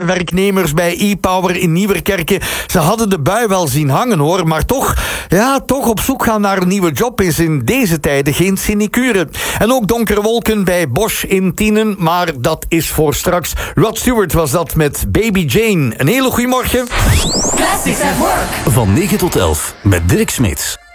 werknemers bij E-Power in Nieuwerkerke. Ze hadden de bui wel zien hangen hoor, maar toch op zoek gaan naar een nieuwe job is in deze tijden geen sinecure. En ook donkere wolken bij Bosch in Tienen, maar dat is voor straks. Rod Stewart was dat met Baby Jane. Een hele goede morgen. Classics at Work. Van 9 tot 11 met Dirk Smits.